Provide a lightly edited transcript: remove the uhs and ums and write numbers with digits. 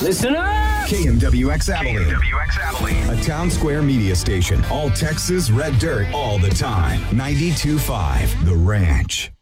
Listen up! KMWX Abilene. A town square media station. All Texas red dirt all the time. 92.5 The Ranch.